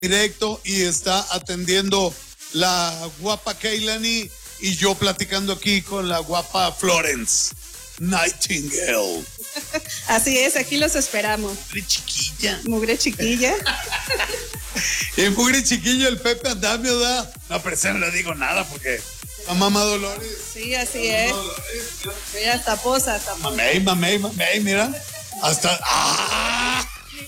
directo y está atendiendo la guapa Keilani y yo platicando aquí con la guapa Florence Nightingale. Así es, aquí los esperamos. Mugre chiquilla. Mugre chiquilla. Y mugre chiquillo el Pepe Andamio, ¿da? No, pero ese no le digo nada porque a mamá Dolores. Sí, así es. Mira, hasta posa, hasta posa. Mamey, mira. Hasta... ¡Ah!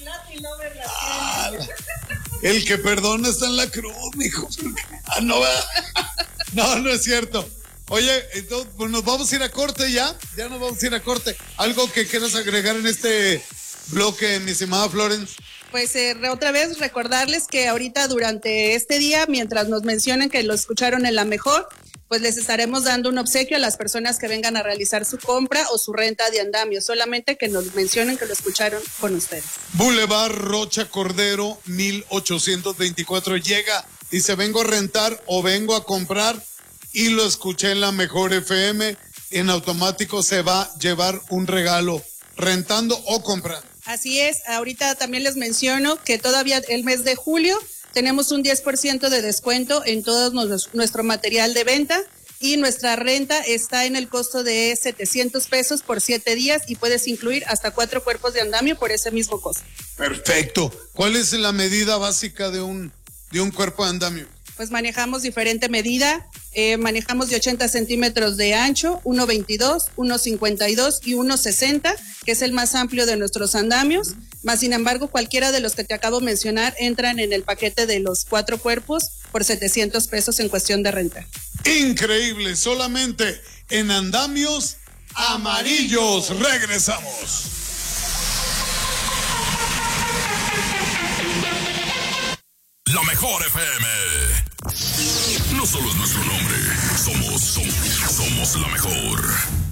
El que perdona está en la cruz, mijo. Ah, no, no es cierto. Oye, entonces, pues nos vamos a ir a corte ya nos vamos a ir a corte. ¿Algo que quieras agregar en este bloque, mi estimada Florence? Pues otra vez recordarles que ahorita durante este día, mientras nos mencionen que lo escucharon en La Mejor, pues les estaremos dando un obsequio a las personas que vengan a realizar su compra o su renta de andamio, solamente que nos mencionen que lo escucharon con ustedes. Boulevard Rocha Cordero, 1824, llega, dice, vengo a rentar o vengo a comprar y lo escuché en La Mejor FM, en automático se va a llevar un regalo, rentando o comprando. Así es, ahorita también les menciono que todavía el mes de julio tenemos un 10% de descuento en todo nuestro material de venta y nuestra renta está en el costo de 700 pesos por 7 días y puedes incluir hasta 4 cuerpos de andamio por ese mismo costo. Perfecto. ¿Cuál es la medida básica de un cuerpo de andamio? Pues manejamos diferente medida, manejamos de 80 centímetros de ancho, 1.22, 1.52 y 1.60, que es el más amplio de nuestros andamios, más sin embargo cualquiera de los que te acabo de mencionar entran en el paquete de los 4 cuerpos por 700 pesos en cuestión de renta. Increíble, solamente en andamios amarillos. Regresamos. La Mejor FM. No solo es nuestro nombre, somos la mejor.